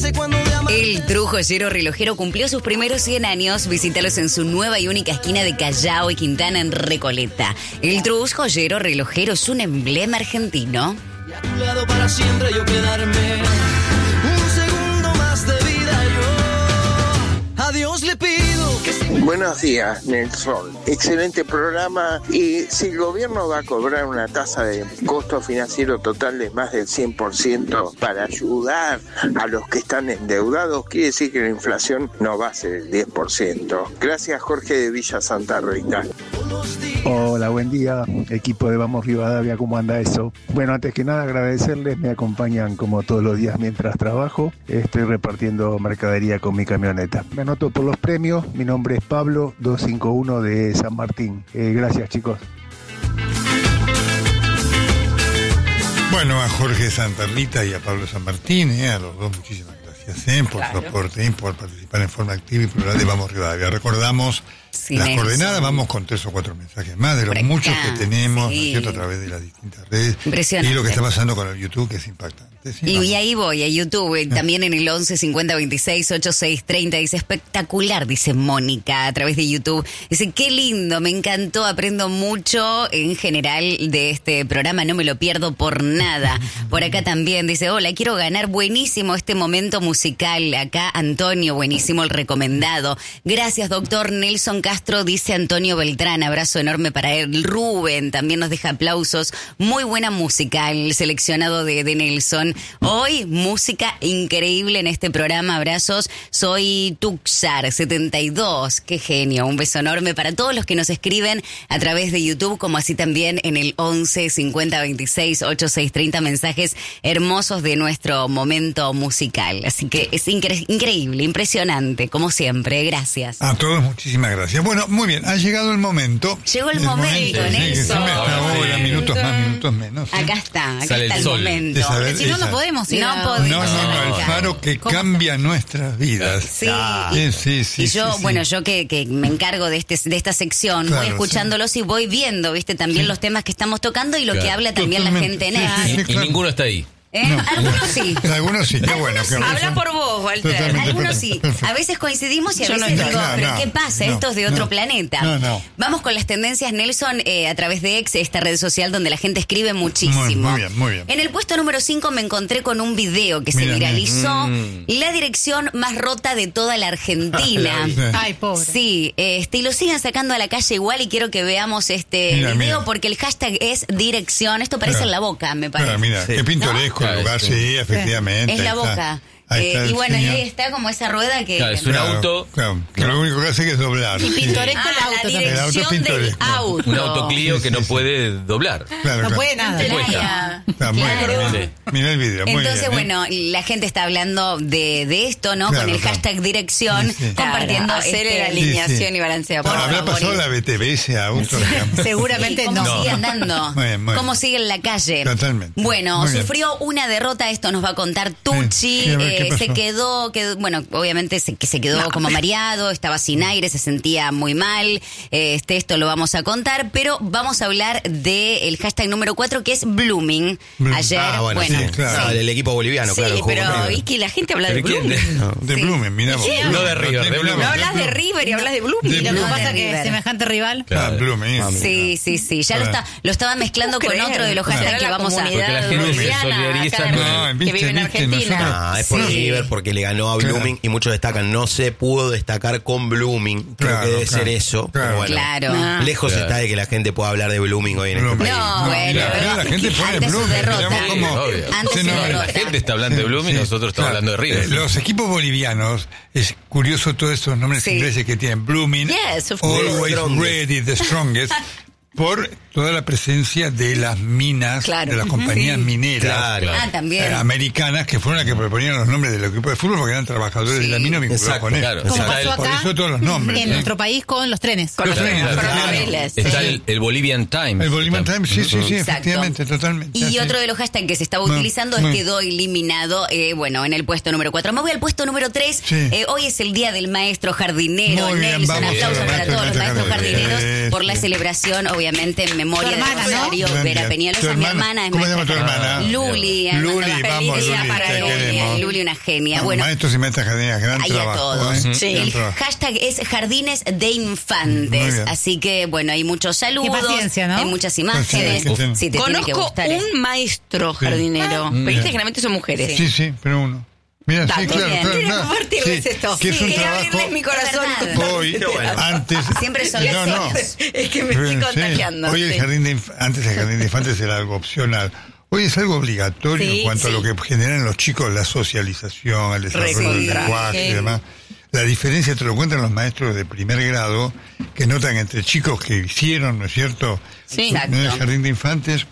El Tru Joyero Relojero cumplió sus primeros 100 años. Visítalos en su nueva y única esquina de Callao y Quintana en Recoleta. El Tru Joyero Relojero es un emblema argentino. Y a tu lado para siempre yo quedarme. Un segundo más de vida yo. A Dios le pido que... Buenos días, Nelson. Excelente programa. Y si el gobierno va a cobrar una tasa de costo financiero total de más del 100% para ayudar a los que están endeudados, quiere decir que la inflación no va a ser el 10%. Gracias, Jorge de Villa Santa Rita. Hola, buen día, equipo de Vamos Rivadavia, ¿cómo anda eso? Bueno, antes que nada agradecerles, me acompañan como todos los días mientras trabajo. Estoy repartiendo mercadería con mi camioneta. Me anoto por los premios, mi nombre es Pablo 251 de San Martín. Gracias, chicos. Bueno, a Jorge Santa Rita y a Pablo San Martín, a los dos muchísimas gracias por su aporte, por participar en forma activa y plural de Vamos Rivadavia. Recordamos las coordenadas, vamos con 3 o 4 mensajes más de los muchos que tenemos, ¿no es cierto?, a través de las distintas redes. Impresionante. Y lo que está pasando con el YouTube, que es impactante. Sí, y ahí voy, a YouTube, también en el 11 50 26 86 30, dice espectacular, dice Mónica, a través de YouTube. Dice, qué lindo, me encantó, aprendo mucho en general de este programa, no me lo pierdo por nada. Por acá también dice, hola, quiero ganar, buenísimo este momento musical. Acá Antonio, buenísimo el recomendado. Gracias, doctor Nelson Castro, dice Antonio Beltrán, abrazo enorme para él. Rubén también nos deja aplausos, muy buena música, el seleccionado de Nelson. Hoy, música increíble en este programa, abrazos. Soy Tuxar 72, qué genio, un beso enorme para todos los que nos escriben a través de YouTube, como así también en el 11 50 26 86 30, mensajes hermosos de nuestro momento musical. Así que es increíble, impresionante, como siempre, gracias. A todos, muchísimas gracias. Bueno, muy bien, ha llegado el momento. Llegó el momento, Nelson. Hasta ahora, minutos más, minutos menos. ¿sí? Acá está el momento. Porque si no, no podemos ir. No podemos. No, el faro que cambia nuestras vidas. Sí. Sí. Y yo, yo que me encargo de esta sección, voy escuchándolos y voy viendo, viste, también los temas que estamos tocando y lo que habla también la gente en él. Y ninguno está ahí. No. Algunos sí. Algunos sí, qué bueno. Habla por vos, Walter. Algunos sí. A veces coincidimos y a veces digo, pero ¿qué pasa? Esto es de otro planeta. Vamos con las tendencias, Nelson, a través de X, esta red social donde la gente escribe muchísimo. Muy bien. En el puesto número 5 me encontré con un video que se viralizó. La dirección más rota de toda la Argentina. Ay, pobre. Sí, y lo siguen sacando a la calle igual y quiero que veamos este video porque el hashtag es dirección. Esto parece en La Boca, me parece. Mira, qué pintoresco. El lugar, sí, efectivamente. Es La Boca. Y bueno, y ahí está como esa rueda que... Claro, es un auto. Claro, que lo único que hace es doblar. Y pintoresco el auto. La dirección del auto. Un auto Clio que no puede doblar. No puede nada. Mira el video, muy entonces, bien. Bueno, la gente está hablando de esto, ¿no? Con el hashtag dirección, compartiendo hacer la alineación y balanceo. ¿Habrá pasado la BTV ese auto? Seguramente ¿Cómo no. sigue andando? ¿Cómo sigue en la calle? Totalmente. Bueno, sufrió una derrota, esto nos va a contar Tucci. Se quedó, obviamente se quedó como mareado, estaba sin aire, se sentía muy mal. Esto lo vamos a contar, pero vamos a hablar del hashtag número 4, que es Blooming. Ayer, del equipo boliviano, claro. Sí, pero es que la gente habla de Blooming. De Blooming, mira vos. No de River. No hablas de River y hablas de Blooming. Lo que pasa es que es semejante rival. Blooming. Sí. Ya lo estaba mezclando con otro de los hashtags que vamos a... Porque la gente se solidariza que vive en Argentina. Es por River, porque le ganó a Blooming y muchos destacan, no se pudo destacar con Blooming. Creo que debe ser eso. Pero bueno, lejos está de que la gente pueda hablar de Blooming hoy en este país. No, bueno, la gente pone Blooming. La gente está hablando de Blooming, nosotros estamos hablando de River. Los equipos bolivianos, es curioso todos estos nombres ingleses que tienen. Blooming, Always Ready, The Strongest. Por toda la presencia de las minas, de las compañías mineras también. Americanas, que fueron las que proponían los nombres del equipo de fútbol porque eran trabajadores de la mina vinculados con eso. Como pasó acá, por eso todos los nombres. En nuestro país con los trenes. Con los trenes. Está el Bolivian Times. El Bolivian Times, sí, efectivamente, totalmente. Y otro de los hashtags que se estaba utilizando es quedó eliminado, en el puesto número 4. Me voy al puesto número 3. Hoy es el día del maestro jardinero. Nelson, aplausos para todos los maestros jardineros por la celebración, obviamente, en memoria de Rosario Vera Peñalosa. Mi hermana es ¿Cómo se llama tu hermana? Luli. Vamos, Luli, una genia. Bueno, maestros y maestras jardines, gran trabajo. A todos. El hashtag es Jardines de Infantes. Así que, bueno, hay muchos saludos. Qué paciencia, ¿no? Hay muchas imágenes. Sí, conozco un maestro jardinero. Pero generalmente son mujeres. Sí, pero uno. Mira, sí, claro. Compartirles esto. Que es un quería trabajo. abrirles mi corazón. Hoy, antes. Siempre son Es que me estoy contagiando. Hoy antes el jardín de infantes era algo opcional. Hoy es algo obligatorio en cuanto a lo que generan los chicos, la socialización, el desarrollo del lenguaje y demás. La diferencia te lo cuentan los maestros de primer grado, que notan entre chicos que hicieron, ¿no es cierto?, en el jardín de infantes,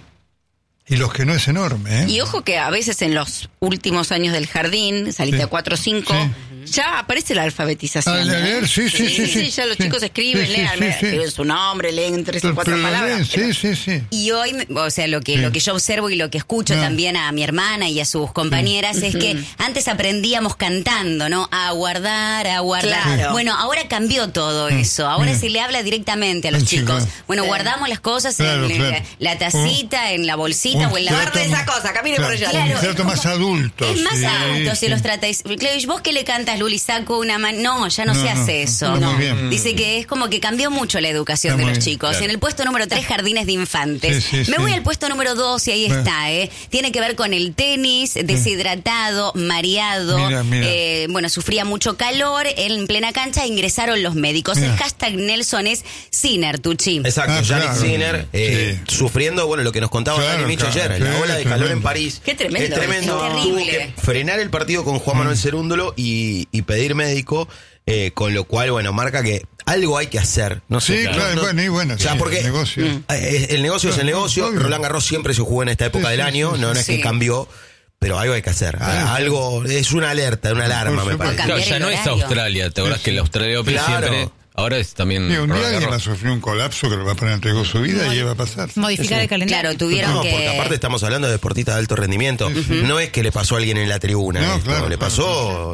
y los que no, es enorme, ¿eh? Y ojo que a veces en los últimos años del jardín, saliste a 4 o 5, ya aparece la alfabetización. A leer, sí, ya los chicos escriben, escriben su nombre, leen 3 o 4 palabras. Sí. Y hoy, o sea, lo que yo observo y lo que escucho también a mi hermana y a sus compañeras es que antes aprendíamos cantando, ¿no? A guardar. Claro. Bueno, ahora cambió todo eso. Ahora se le habla directamente a los chicos. Bueno, guardamos las cosas en la tacita, en la bolsita o en la barra de esa cosa, camine por allá. Claro, un trato más adulto. Es más adulto si los tratáis. ¿Y vos qué le cantas, Luli? Saco una mano. No, ya no se hace eso. No. Dice que es como que cambió mucho la educación de los chicos. Claro. En el puesto número 3, jardines de infantes. Me voy al puesto número 2 y ahí está, Tiene que ver con el tenis, deshidratado, mareado. Mira. Sufría mucho calor. En plena cancha ingresaron los médicos. El hashtag Nelson es Sinner, Tucci. Exacto, Yannick Sinner, sufriendo, lo que nos contaba Dani Micho ayer, la ola de calor en París. Qué tremendo. Es tremendo. Tuvo que frenar el partido con Juan Manuel Cerúndolo y pedir médico, con lo cual, marca que algo hay que hacer. No sé. Sí, claro, o sea, porque el negocio. El negocio es el negocio. Obvio. Roland Garros siempre se jugó en esta época del año, no es que cambió. Pero algo hay que hacer. Algo, es una alerta, una alarma, me parece. Claro, ya no es Australia. ¿Te acuerdas que el Australia Open siempre... Ahora es también... un día alguien va a sufrir un colapso que lo va a poner en riesgo su vida y va a pasar. Modificar el calendario. Claro, tuvieron que... porque aparte estamos hablando de deportistas de alto rendimiento. No es que le pasó a alguien en la tribuna. Le pasó,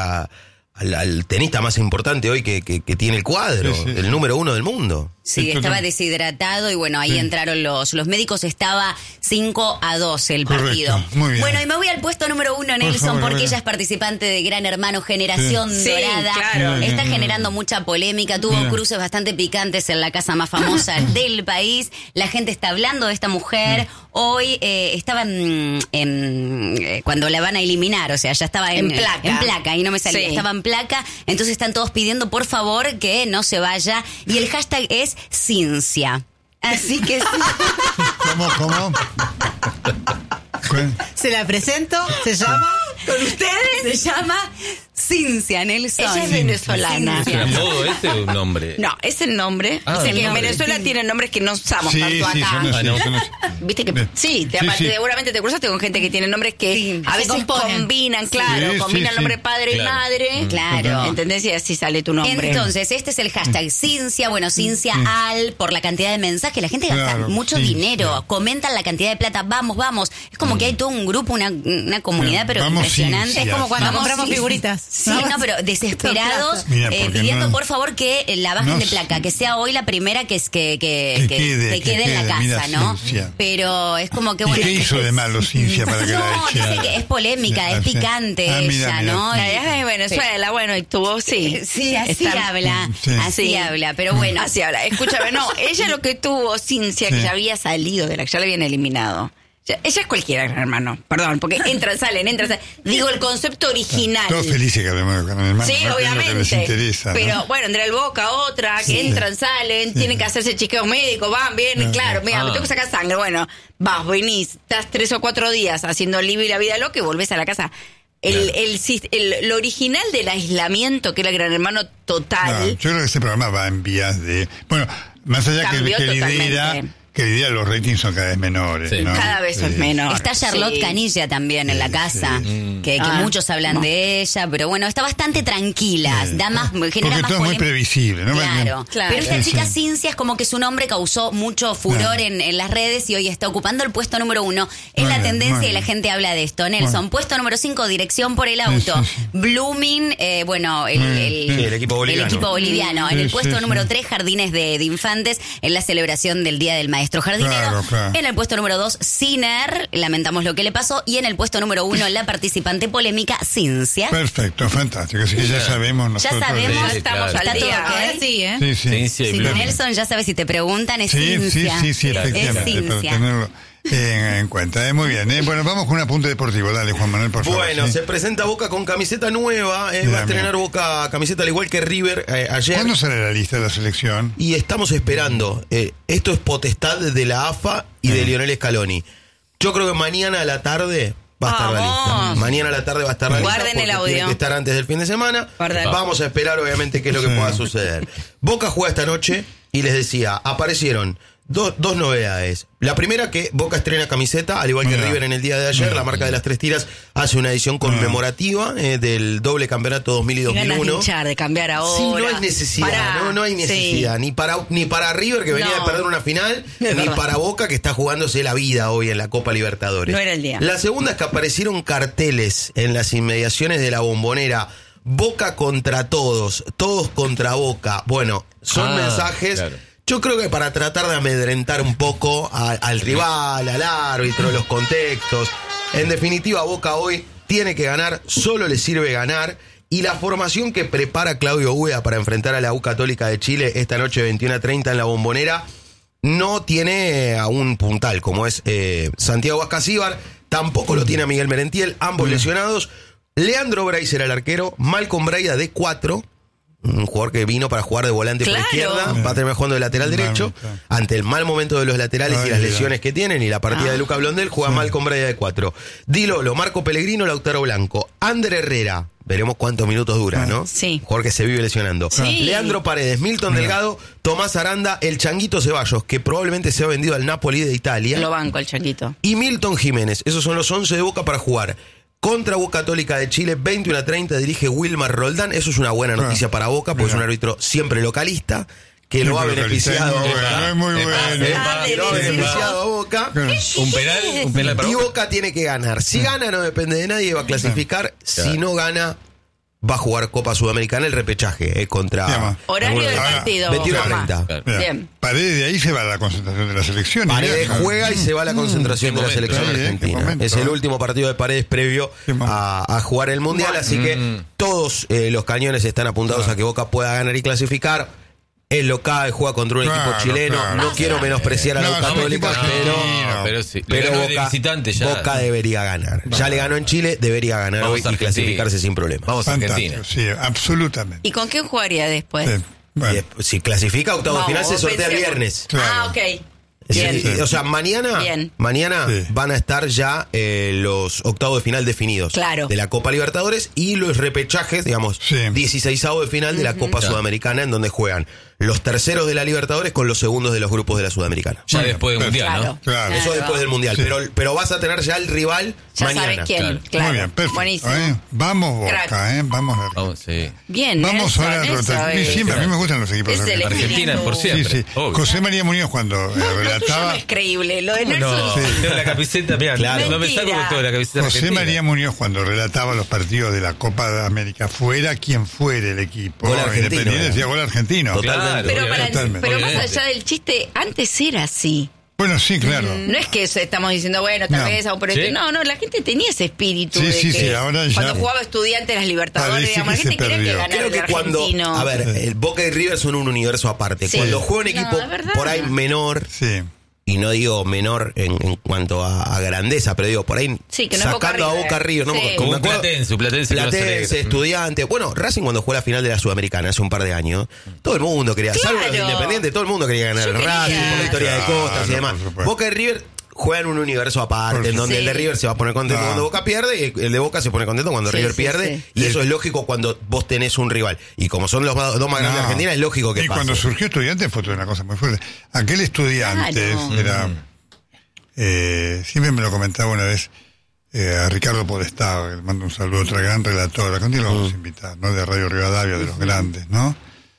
al tenista más importante hoy que tiene el cuadro, el número 1 del mundo. Sí, estaba deshidratado y ahí entraron los médicos. Estaba 5-2 el partido. Muy bien. Bueno, y me voy al puesto número 1, Nelson, porque ella es participante de Gran Hermano Generación Dorada. Claro. Está generando mucha polémica. Tuvo cruces bastante picantes en la casa más famosa del país. La gente está hablando de esta mujer. Hoy estaba cuando la van a eliminar, o sea, ya estaba en placa y no me salía. Estaba en placa, entonces están todos pidiendo por favor que no se vaya. Y el hashtag es Cincia. Así que ¿Cómo? Se la presento, se llama... ¿Con ustedes? Se llama Cincia, Nelson. Ella es venezolana. ¿Era todo este un nombre? No, es el nombre. En Venezuela tienen nombres que no usamos tanto acá. Viste que seguramente te cruzaste con gente que tiene nombres que a veces combinan, combinan el nombre padre y madre. Claro. ¿Entendés? Y así sale tu nombre. Entonces, este es el hashtag Cincia. Cincia por la cantidad de mensajes. La gente gasta mucho dinero. Comentan la cantidad de plata. Vamos. Es como que hay todo un grupo, una comunidad, pero impresionante. Es como cuando compramos figuritas. Sí, pero desesperados, pidiendo por favor que la bajen de placa, que sea hoy la primera que quede en la casa, ¿no? Cincia. Pero es como que ¿Y qué hizo de malo Cincia para que la echen? Dice que es polémica, es picante ella, ¿no? Ella es de Venezuela, y tuvo, sí, así habla, pero bueno. Así habla, escúchame, ella lo que tuvo, Cincia, que ya había salido de ya la habían eliminado. Ella es cualquiera, Gran Hermano. Perdón, porque entran, salen. Digo, el concepto original. Todos felices que hablemos con Gran Hermano. Sí, obviamente. Que les interesa, pero bueno, Andrea el Boca, otra, que entran, salen, tienen que hacerse chequeos médicos, van, vienen, claro, mira, me tengo que sacar sangre. Bueno, venís, estás 3 o 4 días haciendo libre la vida loca y volvés a la casa. Lo original del aislamiento, que era Gran Hermano total. Yo creo que ese programa va en vías de... Bueno, más allá que la idea los ratings son cada vez menores. ¿no? Cada vez son menores. Está Charlotte Canilla también en la casa, que muchos hablan de ella, pero bueno, está bastante tranquila, genera más todo es muy previsible, ¿no? Claro. Pero esta chica Cincia es como que su nombre causó mucho furor en las redes y hoy está ocupando el puesto número 1. Es la tendencia y la gente habla de esto. Nelson, puesto número 5, dirección por el auto. Blooming, el equipo boliviano. En el puesto número 3, jardines de infantes, en la celebración del Día del Maestro. Maestro Jardinero. Claro. En el puesto número 2, Sinner, lamentamos lo que le pasó. Y en el puesto número 1, la participante polémica, Cincia. Perfecto, fantástico. Así que ya sabemos nosotros. Ya sabemos, estamos está al todo día. ok. Sí, ¿eh? Sí. Cincia y Blum. Nelson, ya sabes, si te preguntan, es Sí, Cincia. efectivamente. Es Para Cincia. tenerlo en cuenta. Muy bien. Bueno, vamos con un apunte deportivo. Dale, Juan Manuel, por favor. Bueno, ¿sí? se presenta Boca con camiseta nueva. Va a estrenar Boca camiseta al igual que River ayer. ¿Cuándo sale la lista de la selección? Y estamos esperando. Esto es potestad de la AFA y de Lionel Scaloni. Yo creo que mañana a la tarde va a estar la lista. Mañana a la tarde va a estar la lista. Guarden el porque audio. Tiene que estar antes del fin de semana. Guarden. Vamos a esperar, obviamente, qué es lo que pueda suceder. Boca juega esta noche y les decía, aparecieron dos novedades. La primera, que Boca estrena camiseta, al igual que River en el día de ayer. La marca de las 3 tiras hace una edición conmemorativa del doble campeonato 2000 y 2001. De cambiar ahora. Sí, no hay necesidad, no hay necesidad. Sí. Ni para River, que venía de perder una final, ni para Boca, que está jugándose la vida hoy en la Copa Libertadores. No era el día. La segunda es que aparecieron carteles en las inmediaciones de la Bombonera. Boca contra todos contra Boca. Bueno, son mensajes... Claro. Yo creo que para tratar de amedrentar un poco al rival, al árbitro, los contextos. En definitiva, Boca hoy tiene que ganar, solo le sirve ganar. Y la formación que prepara Claudio Úbeda para enfrentar a la U Católica de Chile esta noche 21:30 en la Bombonera no tiene a un puntal como es Santiago Vázquez, tampoco lo tiene a Miguel Merentiel, ambos lesionados. Leandro Breiser al arquero, Malcolm Braida de 4. Un jugador que vino para jugar de volante por izquierda, va a terminar jugando de lateral derecho. Ante el mal momento de los laterales y las lesiones que tienen y la partida de Luca Blondel, juega Malcolm Braida de 4. Di Lolo, Marco Pellegrino, Lautaro Blanco. Ander Herrera, veremos cuántos minutos dura, ¿no? Sí. Jugador que se vive lesionando. Sí. Leandro Paredes, Milton Delgado, Tomás Aranda, el Changuito Ceballos, que probablemente se ha vendido al Napoli de Italia. Lo banco al Changuito. Y Milton Jiménez. Esos son los 11 de Boca para jugar. Contra U Católica de Chile, 21:30, dirige Wilmar Roldán. Eso es una buena noticia para Boca, porque es un árbitro siempre localista, que lo ha beneficiado a Boca. Muy bueno. Lo ha beneficiado a Boca. Un penal para Y Boca. Boca tiene que ganar. Si gana, no depende de nadie, va a clasificar. Si no gana, va a jugar Copa Sudamericana, el repechaje contra... Horario del partido. 21:30. Bien. Paredes de ahí se va a la concentración de la selección. Paredes juega y se va a la concentración de la selección argentina. Es el último partido de Paredes previo a jugar el Mundial, así que todos los cañones están apuntados a que Boca pueda ganar y clasificar. Es local, juega contra un equipo chileno. No quiero menospreciar a la Católica, pero Boca debería ganar. Ya le ganó en Chile, debería ganar hoy y clasificarse sin problema. Vamos a Argentina. Sí, absolutamente. ¿Y con quién jugaría después? Bueno. Si clasifica octavo final, se sortea el viernes. Ah, ok. Bien. O sea, mañana van a estar ya los octavos de final definidos de la Copa Libertadores y los repechajes, digamos, 16avos de final de la Copa Sudamericana, en donde juegan los terceros de la Libertadores con los segundos de los grupos de la Sudamericana. Ya después del Mundial, ¿no? Claro. Eso después del Mundial, pero vas a tener ya el rival Ya mañana. sabes quién, claro. Muy bien, perfecto. Buenísimo. Vamos Boca, Crack. vamos a ver. Vamos, sí. Bien, Vamos Nelson, ahora a rotar. eso es. Siempre, a mí me gustan los equipos Es el argentinos. Argentina por siempre. Sí, sí. Obvio. José María Muñoz cuando Lo tuyo relataba... no es creíble. Lo de No, Nelson. tengo la camiseta, mira, Claro. no me saco con toda la camiseta José argentina. María Muñoz cuando relataba los partidos de la Copa de América, fuera quien fuere el equipo, Gol argentino, independiente, decía gol argentino. Totalmente. Pero, Totalmente. pero más Obviamente. allá del chiste, antes era así. Bueno, sí, claro. No es que estamos diciendo, bueno, tal No. vez a un ¿Sí? No, la gente tenía ese espíritu Sí, de sí, que sí, ahora ya- cuando jugaba Estudiantes las Libertadores, Parece digamos, la que gente se quería que perdió. ganara Creo el que cuando, argentino. a ver, el Boca y River son un universo aparte. Sí. Cuando juega un No, equipo es verdad. por ahí menor, Sí. y no digo menor en cuanto a grandeza, pero digo por ahí Sí, que no es Boca sacando a River. Boca River, ¿no? Sí. Porque Como me un acuerdo- Platense que no se Platense, alegra. Estudiante. Bueno, Racing cuando jugó la final de la Sudamericana hace un par de años, todo el mundo quería, salvo los Claro. Independientes, todo el mundo quería ganar Yo el quería. Racing, por la historia de Claro, Costas y demás. por supuesto. Boca y River juegan un universo aparte, en donde Sí. el de River se va a poner contento Ah. cuando Boca pierde y el de Boca se pone contento cuando Sí, River sí, pierde. sí. Y eso es lógico cuando vos tenés un rival. Y como son los dos más grandes de Argentina, es lógico que Y pase. cuando surgió Estudiantes fue toda una cosa muy fuerte. Aquel Estudiantes Claro. era... siempre me lo comentaba una vez a Ricardo Podestá, que le mando un saludo, otra gran relatora, que un día lo vamos a invitar, ¿no? De Radio Rivadavia, de los grandes, ¿no?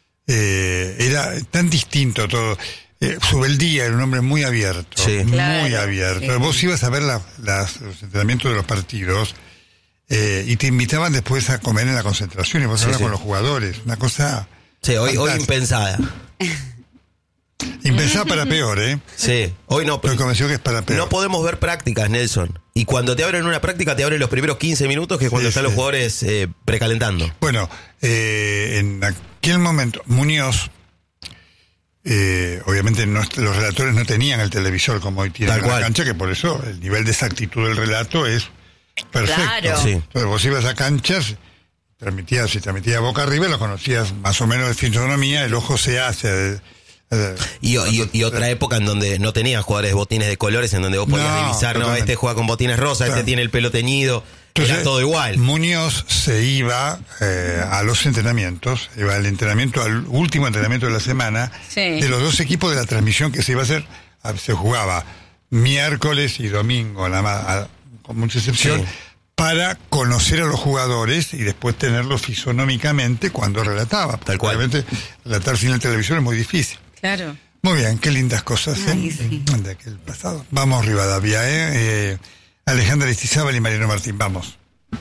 Era tan distinto todo. Subeldía era un hombre muy abierto, Sí. muy Claro, abierto. sí. Vos ibas a ver los entrenamientos de los partidos y te invitaban después a comer en la concentración y vos Sí, hablabas sí. con los jugadores, una cosa... Sí, hoy fantástica. impensada. Y empezá para peor, ¿eh? Sí, hoy no. Estoy convencido que es para peor. No podemos ver prácticas, Nelson. Y cuando te abren una práctica, te abren los primeros 15 minutos, que es cuando están los jugadores precalentando. Bueno, en aquel momento, Muñoz, obviamente los relatores no tenían el televisor como hoy tienen en la cancha, que por eso el nivel de exactitud del relato es perfecto. Claro. Sí. Entonces vos ibas a canchas, si transmitía boca arriba, lo conocías más o menos de fisonomía, el ojo se hace... Y otra época en donde no tenías jugadores de botines de colores, en donde vos podías divisar, totalmente. Este juega con botines rosas, este tiene el pelo teñido. Entonces, era todo igual. Muñoz se iba a los entrenamientos, iba al último entrenamiento de la semana, de los dos equipos de la transmisión que se iba a hacer. Se jugaba miércoles y domingo, con mucha excepción, para conocer a los jugadores y después tenerlos fisonómicamente cuando relataba. Tal cual. Obviamente, relatar sin el televisor es muy difícil. Claro. Muy bien, qué lindas cosas de aquel pasado. Vamos, Rivadavia, Alejandra Aristizábal y Mariano Martín, vamos.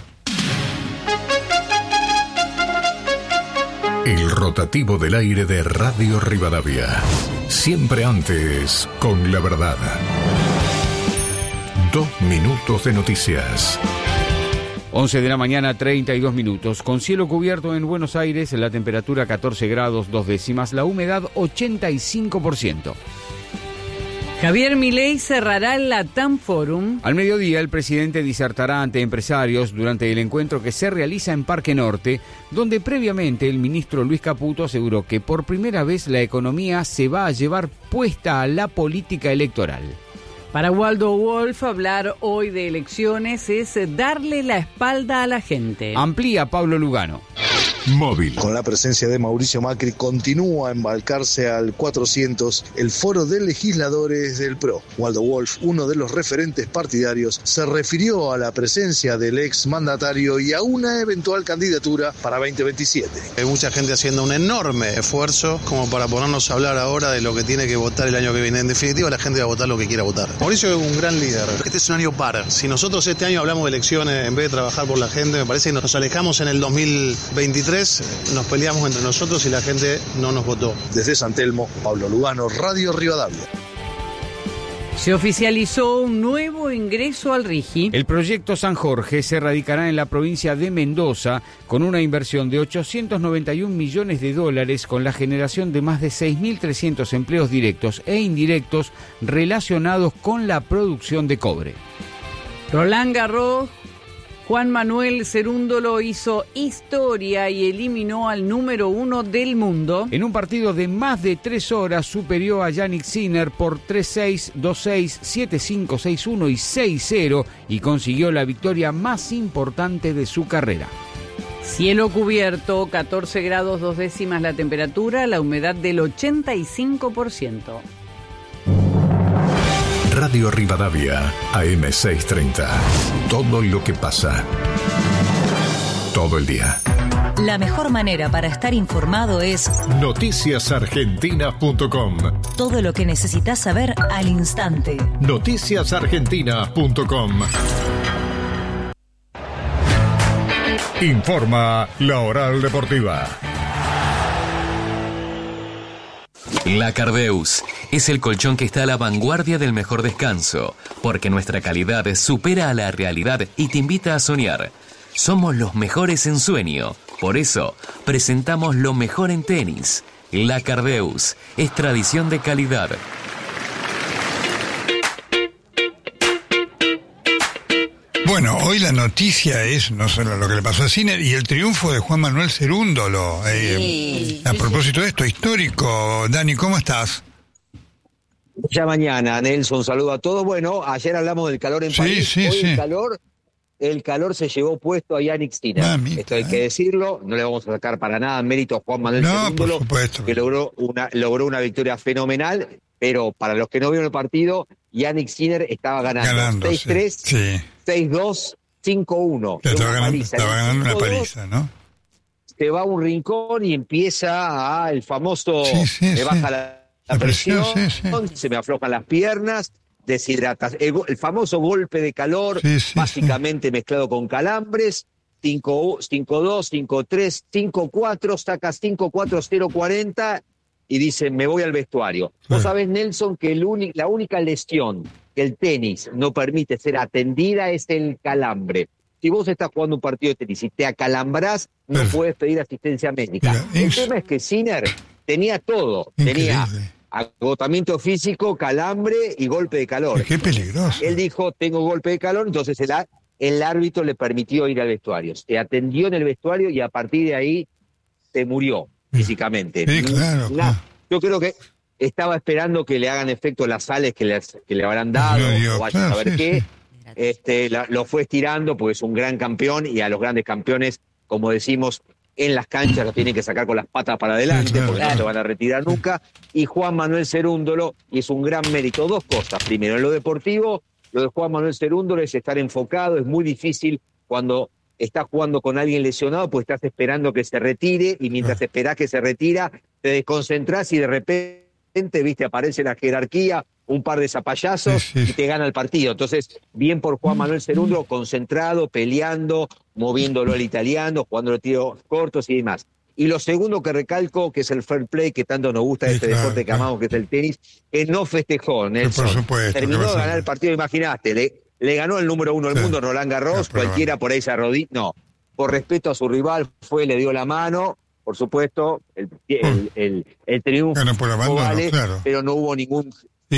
El rotativo del aire de Radio Rivadavia. Siempre antes, con la verdad. 2 minutos de noticias. 11 de la mañana, 32 minutos. Con cielo cubierto en Buenos Aires, la temperatura 14 grados 2 décimas, la humedad 85%. Javier Milei cerrará el Latam Forum. Al mediodía, el presidente disertará ante empresarios durante el encuentro que se realiza en Parque Norte, donde previamente el ministro Luis Caputo aseguró que por primera vez la economía se va a llevar puesta a la política electoral. Para Waldo Wolf, hablar hoy de elecciones es darle la espalda a la gente. Amplía Pablo Lugano. Móvil. Con la presencia de Mauricio Macri continúa a embarcarse al 400 el foro de legisladores del PRO. Waldo Wolf, uno de los referentes partidarios, se refirió a la presencia del ex mandatario y a una eventual candidatura para 2027. Hay mucha gente haciendo un enorme esfuerzo como para ponernos a hablar ahora de lo que tiene que votar el año que viene. En definitiva, la gente va a votar lo que quiera votar. Mauricio es un gran líder. Este es un año par. Si nosotros este año hablamos de elecciones en vez de trabajar por la gente, me parece que nos alejamos en el 2023. Nos peleamos entre nosotros y la gente no nos votó. Desde San Telmo, Pablo Lugano, Radio Rivadavia. Se oficializó un nuevo ingreso al RIGI. El proyecto San Jorge se radicará en la provincia de Mendoza con una inversión de $891 millones con la generación de más de 6.300 empleos directos e indirectos relacionados con la producción de cobre. Roland Garros, Juan Manuel Cerúndolo hizo historia y eliminó al número 1 del mundo. En un partido de más de 3 horas superó a Yannick Sinner por 3-6, 2-6, 7-5, 6-1 y 6-0 y consiguió la victoria más importante de su carrera. Cielo cubierto, 14 grados 2 décimas la temperatura, la humedad del 85%. Radio Rivadavia, AM630. Todo lo que pasa. Todo el día. La mejor manera para estar informado es noticiasargentina.com. Todo lo que necesitas saber al instante. Noticiasargentina.com. Informa la Oral Deportiva. La Cardeus es el colchón que está a la vanguardia del mejor descanso, porque nuestra calidad supera a la realidad y te invita a soñar. Somos los mejores en sueño, por eso presentamos lo mejor en tenis. La Cardeus es tradición de calidad. Bueno, hoy la noticia es no solo lo que le pasó a Sinner y el triunfo de Juan Manuel Cerúndolo. A propósito de esto, histórico. Dani, ¿cómo estás? Ya mañana, Nelson, saludo a todos. Bueno, ayer hablamos del calor en París. Hoy el calor se llevó puesto a Yannick Sinner. Esto hay que decirlo, no le vamos a sacar para nada mérito a Juan Manuel Cerúndolo, que logró una victoria fenomenal, pero para los que no vieron el partido, Yannick Sinner estaba ganando 6-3, 6-2, 5-1. Estaba ganando una paliza, ¿no? Se va a un rincón y empieza el famoso me baja la presión, se me aflojan las piernas, deshidratas. El famoso golpe de calor, básicamente mezclado con calambres. 5-2, 5-3, 5-4, saca 5-4, 0-40 y dice, me voy al vestuario. Vos sabés, Nelson, que la única lesión que el tenis no permite ser atendida es el calambre. Si vos estás jugando un partido de tenis y te acalambrás, no puedes pedir asistencia médica. El tema es que Sinner tenía todo. Tenía agotamiento físico, calambre y golpe de calor. Qué peligroso. Él dijo, tengo golpe de calor, entonces el árbitro le permitió ir al vestuario. Se atendió en el vestuario y a partir de ahí se murió físicamente. Sí, claro. Yo creo que estaba esperando que le hagan efecto las sales que le habrán dado, o vaya a saber qué. Lo fue estirando porque es un gran campeón y a los grandes campeones, como decimos, en las canchas los tienen que sacar con las patas para adelante porque no se van a retirar nunca. Y Juan Manuel Cerúndolo, y es un gran mérito. Dos cosas. Primero, en lo deportivo, lo de Juan Manuel Cerúndolo es estar enfocado. Es muy difícil cuando estás jugando con alguien lesionado, pues estás esperando que se retire y mientras esperás que se retira, te desconcentrás y de repente, viste, aparece la jerarquía, un par de zapallazos y te gana el partido. Entonces, bien por Juan Manuel Cerúndolo, concentrado, peleando, moviéndolo al italiano, jugando los tiros cortos y demás. Y lo segundo que recalco, que es el fair play, que tanto nos gusta de este deporte que amamos, que es el tenis, que no festejó, Nelson. Por supuesto. Terminó de ganar el partido, imaginaste, le ganó el número 1 del mundo, Roland Garros, cualquiera por ahí se arrodilla. No, por respeto a su rival, le dio la mano. Por supuesto, el triunfo vale, pero no hubo ningún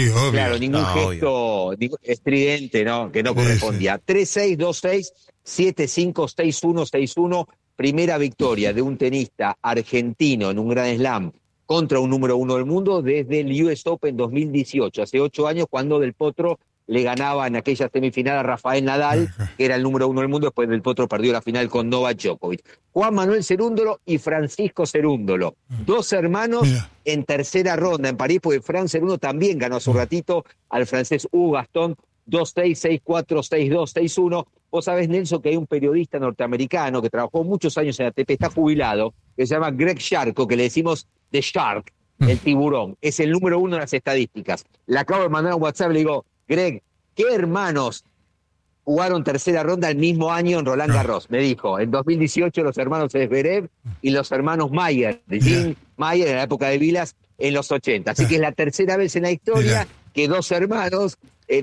gesto estridente, ¿no? Que no correspondía. 3-6, 2-6, 7-5, 6-1, 6-1. Primera victoria de un tenista argentino en un Grand Slam contra un número 1 del mundo desde el US Open 2018, hace 8 años, cuando Del Potro le ganaba en aquella semifinal a Rafael Nadal, que era el número 1 del mundo. Después Del Potro perdió la final con Novak Djokovic. Juan Manuel Cerúndolo y Francisco Cerúndolo, dos hermanos en tercera ronda en París, porque Fran Cerúndolo también ganó hace un ratito al francés Hugo Gaston, 2-6, 6-4, 6-2, 6-1. Vos sabés, Nelson, que hay un periodista norteamericano que trabajó muchos años en ATP, está jubilado, que se llama Greg Sharko, que le decimos The Shark, el tiburón. Es el número 1 en las estadísticas. Le acabo de mandar un WhatsApp, le digo, Greg, ¿qué hermanos jugaron tercera ronda el mismo año en Roland Garros? Me dijo, en 2018 los hermanos Zverev y los hermanos Mayer, de Jim Mayer en la época de Vilas, en los 80. Así que es la tercera vez en la historia que dos hermanos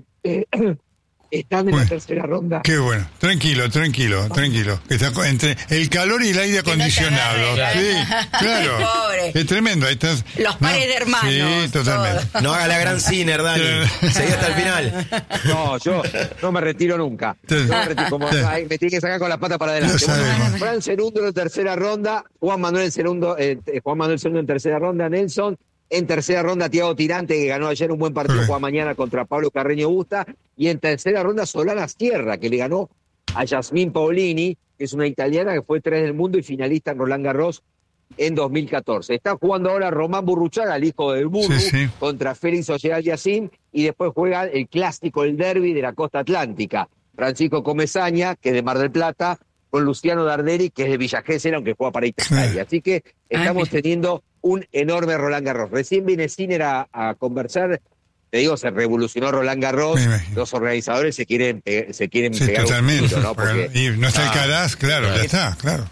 están en la tercera ronda. Qué bueno. Tranquilo. Que está entre el calor y el aire acondicionado. Claro. Es tremendo. Ahí estás. Los pares de hermanos. Sí, totalmente. No haga la gran Sinner, Dani. Seguí hasta el final. No, yo no me retiro nunca. Me tiene que sacar con las patas para adelante. Fran Cerúndolo en tercera ronda, Juan Manuel Cerúndolo en tercera ronda, Nelson. En tercera ronda, Thiago Tirante, que ganó ayer un buen partido, juega mañana contra Pablo Carreño Busta. Y en tercera ronda, Solana Sierra, que le ganó a Yasmín Paolini, que es una italiana que fue 3 del mundo y finalista en Roland Garros en 2014. Está jugando ahora Román Burruchaga, el hijo del Burru, contra Félix Auger-Aliassime, y después juega el clásico, el derbi de la costa atlántica. Francisco Comesaña, que es de Mar del Plata, con Luciano Darderi, que es de Villa Gesell, aunque juega para Italia. Así que estamos teniendo un enorme Roland Garros. Recién viene Sinner a conversar. Te digo, se revolucionó Roland Garros. Los organizadores se quieren pegar totalmente, un tiro, ¿no? Porque, y no está Alcaraz, claro, ya está, claro.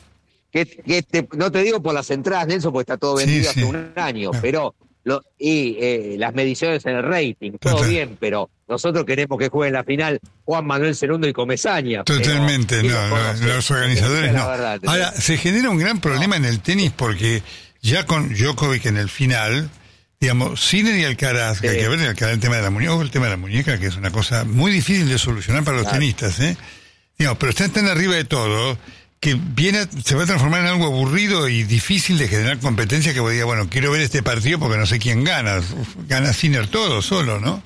No te digo por las entradas, Nelson, porque está todo vendido hace un año, pero las mediciones en el rating, todo bien, pero nosotros queremos que jueguen la final Juan Manuel Cerúndolo y Comesaña. Totalmente, los organizadores no. Verdad, ahora, se genera un gran problema en el tenis porque ya con Djokovic en el final, digamos, Sinner y Alcaraz, que hay que ver el tema de la muñeca, el tema de la muñeca, que es una cosa muy difícil de solucionar para los tenistas, digamos, pero están tan arriba de todo que se va a transformar en algo aburrido y difícil de generar competencia, que voy a decir, bueno, quiero ver este partido porque no sé quién gana. Gana Sinner todo solo, ¿no?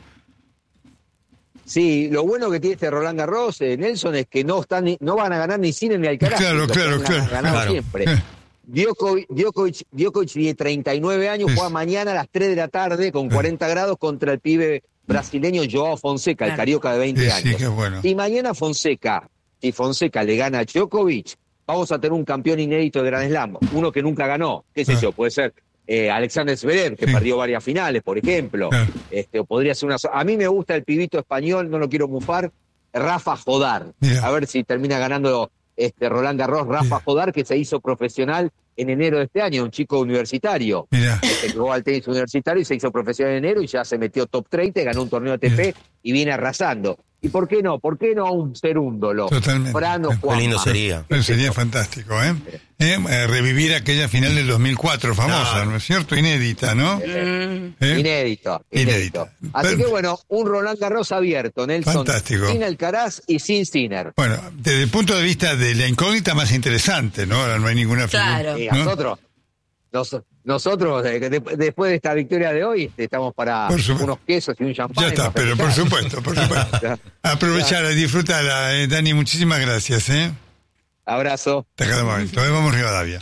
Sí, lo bueno que tiene este Roland Garros, Nelson, es que no van a ganar ni Sinner ni Alcaraz. Claro. Siempre. Djokovic tiene 39 años, juega mañana a las 3 de la tarde con 40 grados contra el pibe brasileño Joao Fonseca, el carioca de 20 años. Qué bueno. Y mañana si Fonseca le gana a Djokovic, vamos a tener un campeón inédito de Grand Slam, uno que nunca ganó, qué sé yo, puede ser Alexander Zverev, que perdió varias finales, por ejemplo, o podría ser a mí me gusta el pibito español, no lo quiero mufar, Rafa Jodar, a ver si termina ganando Roland Garros. Rafa Jodar, que se hizo profesional en enero de este año, un chico universitario. Que jugó al tenis universitario y se hizo profesional en enero y ya se metió top 30, ganó un torneo ATP y viene arrasando. ¿Y por qué no? ¿Por qué no a un serúndolo? Totalmente. Qué lindo sería. Sería fantástico, revivir aquella final del 2004, famosa, ¿no es cierto? Inédita, ¿no? Inédito. Así que bueno, un Roland Garros abierto, Nelson. Fantástico. Sin Alcaraz y sin Sinner. Bueno, desde el punto de vista de la incógnita más interesante, ¿no? Ahora no hay ninguna figura. Claro. ¿no? Nosotros, después de esta victoria de hoy, estamos para unos quesos y un champán. Ya está, pero por supuesto. Aprovechar, disfrutarla, Dani, muchísimas gracias. Abrazo. Hasta cada momento. Vamos Rivadavia.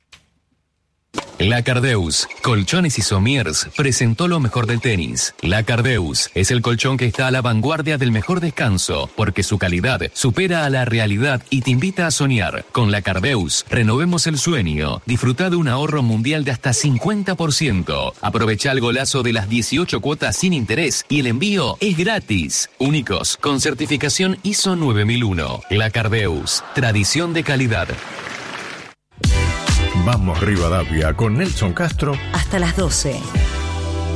La Cardeus, Colchones y Somiers, presentó lo mejor del tenis. La Cardeus es el colchón que está a la vanguardia del mejor descanso, porque su calidad supera a la realidad y te invita a soñar. Con La Cardeus, renovemos el sueño. Disfruta de un ahorro mundial de hasta 50%. Aprovecha el golazo de las 18 cuotas sin interés y el envío es gratis. Únicos, con certificación ISO 9001. La Cardeus, tradición de calidad. Vamos Rivadavia con Nelson Castro hasta las 12.